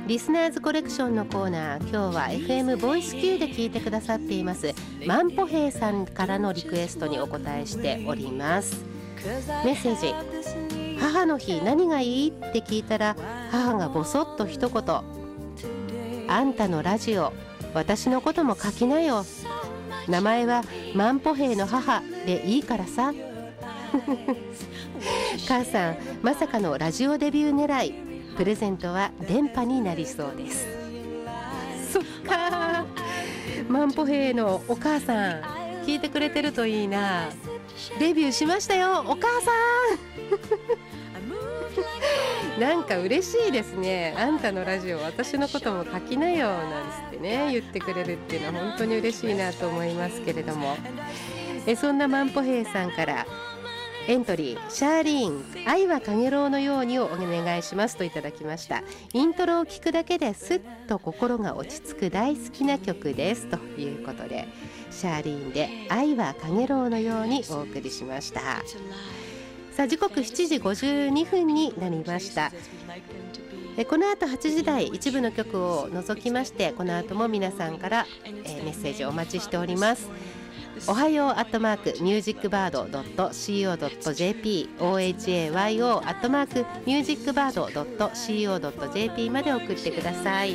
リスナーズコレクションのコーナー、今日は FM ボイス Q で聞いてくださっていますマンポヘイさんからのリクエストにお答えしております。メッセージ、母の日何がいいって聞いたら、母がボソッと一言、あんたのラジオ私のことも書きなよ、名前はマンポヘイの母でいいからさ母さん、まさかのラジオデビュー狙い、プレゼントは電波になりそうです。そっか、マンポヘイのお母さん聞いてくれてるといいな。デビューしましたよお母さんなんか嬉しいですね。あんたのラジオ私のことも書きなよなんつってね言ってくれるっていうのは本当に嬉しいなと思いますけれども、そんなマンポヘイさんからエントリー、シャーリーン愛はかげろうのようにをお願いしますといただきました。イントロを聞くだけですっと心が落ち着く大好きな曲ですということで、シャーリーンで愛はかげろうのようにお送りしました。さあ時刻7時52分になりました。この後8時台一部の曲を除きまして、この後も皆さんから、メッセージお待ちしております。おはよう@musicbird.co.jp ohayo@musicbird.co.jp まで送ってください。